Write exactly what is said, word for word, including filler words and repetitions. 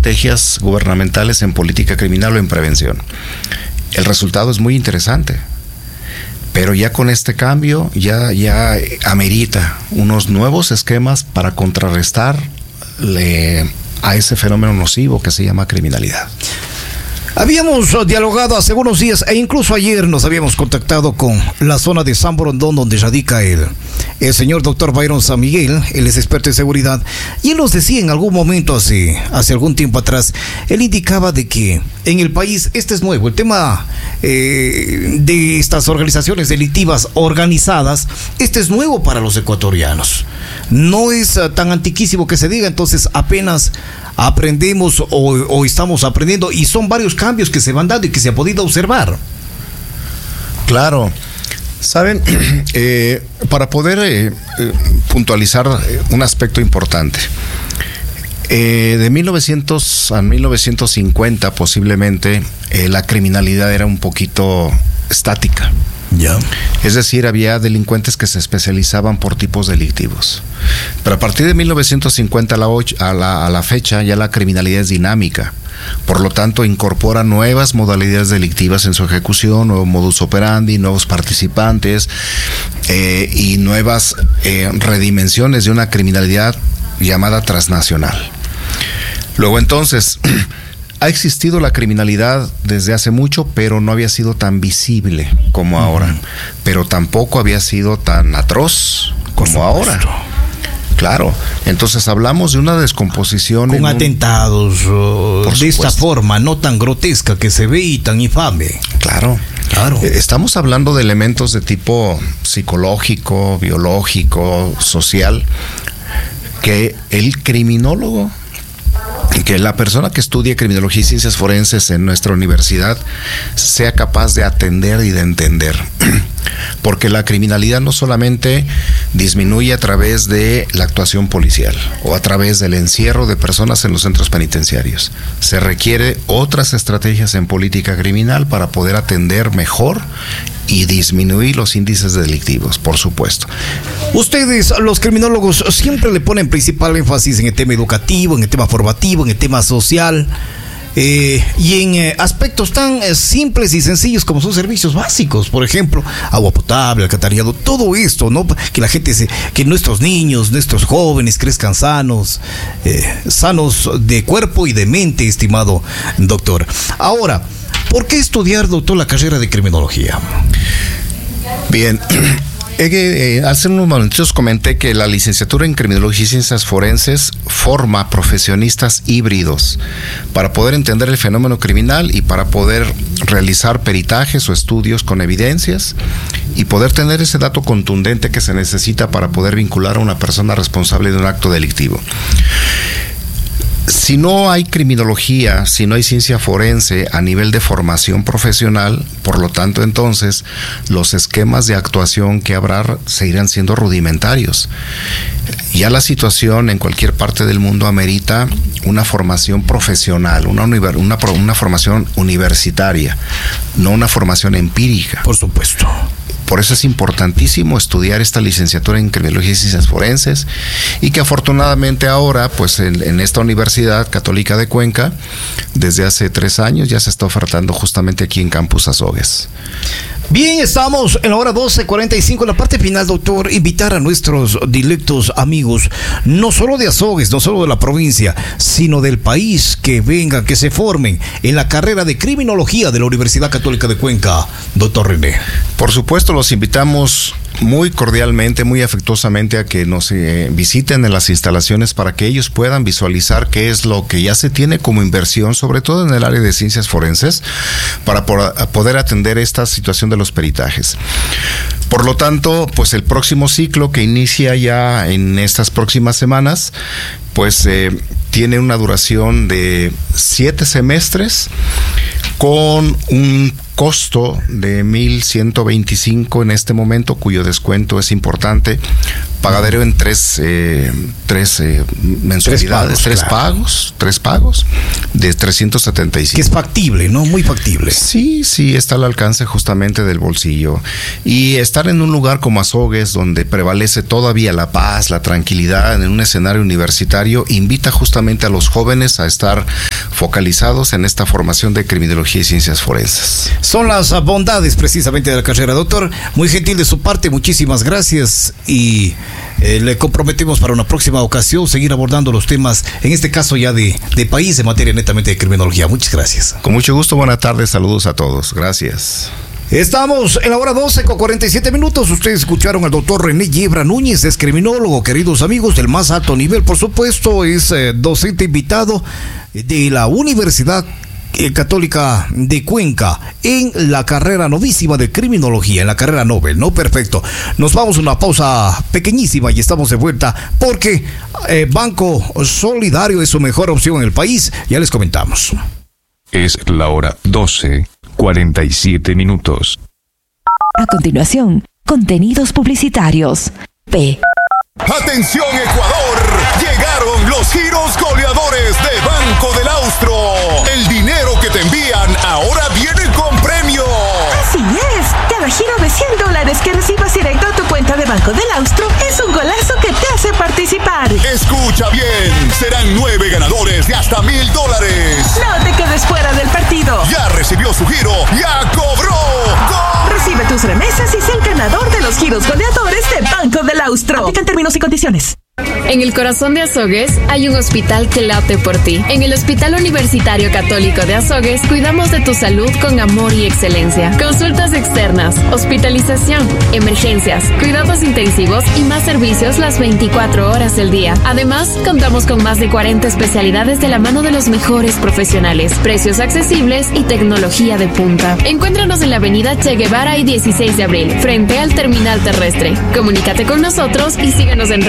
estrategias gubernamentales en política criminal o en prevención. El resultado es muy interesante, pero ya con este cambio ya, ya amerita unos nuevos esquemas para contrarrestarle a ese fenómeno nocivo que se llama criminalidad. Habíamos dialogado hace unos días e incluso ayer nos habíamos contactado con la zona de San Borondón, donde radica el, el señor doctor Byron San Miguel. Él es experto en seguridad y él nos decía en algún momento hace, hace algún tiempo atrás, él indicaba de que en el país, este es nuevo, el tema eh, de estas organizaciones delictivas organizadas, este es nuevo para los ecuatorianos. No es uh, tan antiquísimo que se diga, entonces apenas aprendemos o, o estamos aprendiendo, y son varios cambios que se van dando y que se ha podido observar. Claro, saben, eh, para poder eh, eh, puntualizar un aspecto importante, eh, de mil novecientos a mil novecientos cincuenta posiblemente eh, la criminalidad era un poquito estática. Ya. Es decir, había delincuentes que se especializaban por tipos delictivos. Pero a partir de mil novecientos cincuenta a la, a la, a la fecha ya la criminalidad es dinámica. Por lo tanto, incorpora nuevas modalidades delictivas en su ejecución, nuevo modus operandi, nuevos participantes eh, y nuevas eh, redimensiones de una criminalidad llamada transnacional. Luego entonces, ha existido la criminalidad desde hace mucho, pero no había sido tan visible como ahora. Uh-huh. Pero tampoco había sido tan atroz como ahora. Claro, entonces hablamos de una descomposición con en atentados un... uh, de esta forma, no tan grotesca que se ve y tan infame. Claro, claro. Estamos hablando de elementos de tipo psicológico, biológico, social, que el criminólogo, que la persona que estudia criminología y ciencias forenses en nuestra universidad sea capaz de atender y de entender. Porque la criminalidad no solamente disminuye a través de la actuación policial o a través del encierro de personas en los centros penitenciarios. Se requiere otras estrategias en política criminal para poder atender mejor y disminuir los índices delictivos, por supuesto. Ustedes, los criminólogos, siempre le ponen principal énfasis en el tema educativo, en el tema formativo, en el tema social, eh, y en eh, aspectos tan eh, simples y sencillos como son servicios básicos, por ejemplo, agua potable, alcantarillado, todo esto, ¿no? Que la gente, se, que nuestros niños, nuestros jóvenes crezcan sanos, eh, sanos de cuerpo y de mente, estimado doctor. Ahora, ¿por qué estudiar, doctor, la carrera de criminología? Bien, eh, hace unos momentos comenté que la licenciatura en criminología y ciencias forenses forma profesionistas híbridos para poder entender el fenómeno criminal y para poder realizar peritajes o estudios con evidencias y poder tener ese dato contundente que se necesita para poder vincular a una persona responsable de un acto delictivo. Si no hay criminología, si no hay ciencia forense a nivel de formación profesional, por lo tanto entonces los esquemas de actuación que habrá seguirán siendo rudimentarios. Ya la situación en cualquier parte del mundo amerita una formación profesional, una, univer, una, una formación universitaria, no una formación empírica. Por supuesto. Por eso es importantísimo estudiar esta licenciatura en criminología y ciencias forenses y que afortunadamente ahora, pues en, en esta Universidad Católica de Cuenca, desde hace tres años ya se está ofertando justamente aquí en Campus Azogues. Bien, estamos en la hora doce cuarenta y cinco, en la parte final, doctor. Invitar a nuestros directos amigos, no solo de Azogues, no solo de la provincia, sino del país, que vengan, que se formen en la carrera de criminología de la Universidad Católica de Cuenca, doctor René. Por supuesto, los invitamos muy cordialmente, muy afectuosamente a que nos eh, visiten en las instalaciones para que ellos puedan visualizar qué es lo que ya se tiene como inversión, sobre todo en el área de ciencias forenses, para por, poder atender esta situación de los peritajes. Por lo tanto, pues el próximo ciclo que inicia ya en estas próximas semanas, pues eh, tiene una duración de siete semestres con un costo de mil ciento veinticinco en este momento, cuyo descuento es importante pagadero en tres, eh, tres eh, mensualidades, tres pagos, tres, claro. pagos, tres pagos de trescientos setenta y cinco. Que es factible, ¿no? Muy factible. Sí, sí, está al alcance justamente del bolsillo. Y estar en un lugar como Azogues, donde prevalece todavía la paz, la tranquilidad, en un escenario universitario, invita justamente a los jóvenes a estar focalizados en esta formación de criminología y ciencias forenses. Son las bondades precisamente de la carrera, doctor. Muy gentil de su parte, muchísimas gracias y eh, le comprometemos para una próxima ocasión seguir abordando los temas, en este caso ya de, de país, en materia netamente de criminología. Muchas gracias. Con mucho gusto, buenas tardes, saludos a todos. Gracias. Estamos en la hora doce con cuarenta y siete minutos. Ustedes escucharon al doctor René Yebra Núñez, es criminólogo, queridos amigos, del más alto nivel, por supuesto, es eh, docente invitado de la Universidad Católica de Cuenca en la carrera novísima de criminología, en la carrera Nobel, ¿no? Perfecto. Nos vamos a una pausa pequeñísima y estamos de vuelta porque eh, Banco Solidario es su mejor opción en el país. Ya les comentamos. Es la hora doce, cuarenta y siete minutos. A continuación, contenidos publicitarios. P. ¡Atención, Ecuador! Llegaron los giros goleadores de Banco del Austro. El dinero que te envían ahora viene con premio. Así es. Cada giro de cien dólares que recibas directo a tu cuenta de Banco del Austro es un golazo que te hace participar. Escucha bien. Serán nueve ganadores de hasta mil dólares. No te quedes fuera del partido. Ya recibió su giro. ¡Ya cobró! ¡Gol! Recibe tus remesas y sé el ganador de los giros goleadores de Banco del Austro. Aplican términos y condiciones. En el corazón de Azogues hay un hospital que late por ti. En el Hospital Universitario Católico de Azogues cuidamos de tu salud con amor y excelencia. Consultas externas, hospitalización, emergencias, cuidados intensivos y más servicios las veinticuatro horas del día. Además, contamos con más de cuarenta especialidades de la mano de los mejores profesionales, precios accesibles y tecnología de punta. Encuéntranos en la avenida Che Guevara y dieciséis de abril, frente al terminal terrestre. Comunícate con nosotros y síguenos en